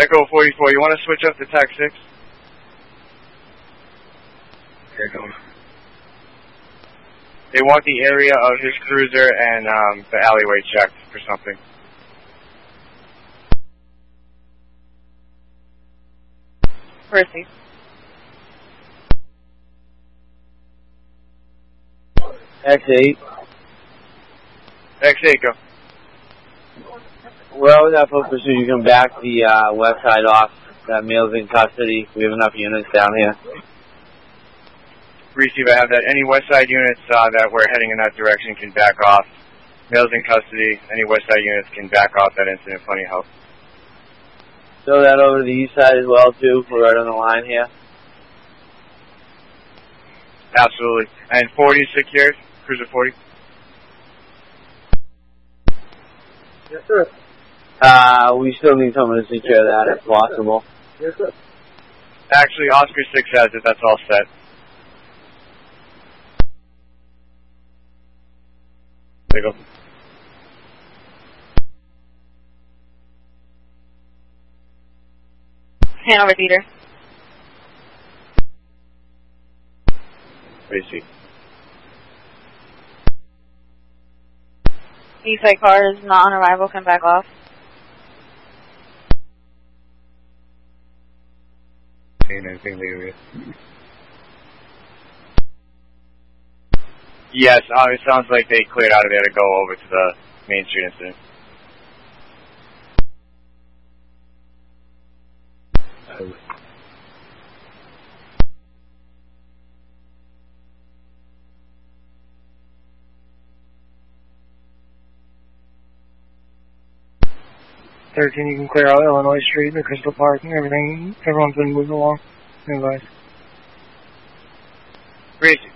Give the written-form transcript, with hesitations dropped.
Echo 44, you want to switch up to TAC 6? Here it goes. They want the area of his cruiser and the alleyway checked for something. Percy. X8. X8, go. Well, with that focus, you can back the west side off. That male's in custody. We have enough units down here. Receive, I have that. Any west side units that were heading in that direction can back off. Male's in custody. Any west side units can back off that incident. Plenty of help. Throw that over to the east side as well, too. We're right on the line here. Absolutely. And 40 is secured? Cruiser 40? Yes, sir. We still need someone to secure that if possible. Yes, sir. Actually, Oscar 6 has it. That's all set. There you go. Hanover Theater. Receive. Eastside cars not on arrival can back off. Anything there? Yes, it sounds like they cleared out of there to go over to the Main Street incident. $13, you can clear out Illinois Street, the Crystal Park, and everything. Everyone's been moving along. Advice. Receive.